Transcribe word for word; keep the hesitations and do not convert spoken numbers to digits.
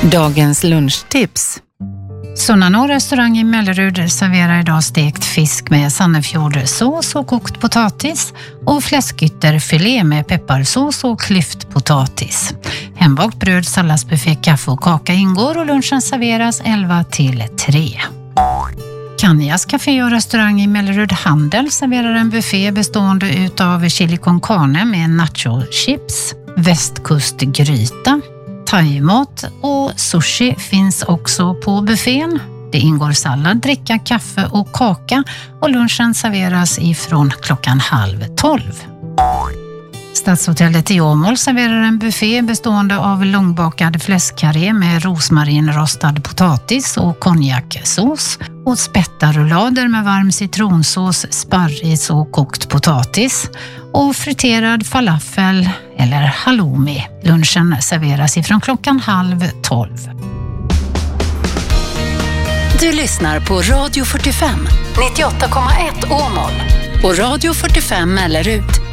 Dagens lunchtips. Sunnanå restaurang i Mellerud serverar idag stekt fisk med sannefjordsås och kokt potatis och fläskytterfilé med pepparsås och klyftpotatis. Hembakt bröd, salladsbuffé, kaffe och kaka ingår och lunchen serveras elva till tre. Kanjas café och restaurang i Mellerud Handel serverar en buffé bestående utav chili con carne med nacho-chips, västkustgryta, thaimat och sushi finns också på buffén. Det ingår sallad, dricka, kaffe och kaka och lunchen serveras ifrån klockan halv tolv. Stadshotellet i Åmål serverar en buffé bestående av långbakad fläskkarré med rosmarinrostad potatis och konjaksås och spättarullader med varm citronsås, sparris och kokt potatis och friterad falafel eller halloumi. Lunchen serveras ifrån klockan halv tolv. Du lyssnar på Radio fyrtiofem, nittioåtta komma ett Åmål och Radio fyrtiofem Mellerud.